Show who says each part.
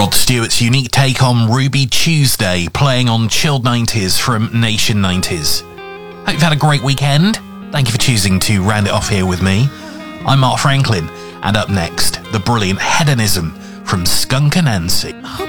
Speaker 1: Rod Stewart's unique take on Ruby Tuesday, playing on Chilled 90s from Nation 90s. Hope you've had a great weekend. Thank you for choosing to round it off here with me. I'm Mark Franklin, and up next, the brilliant Hedonism from Skunk Anansie.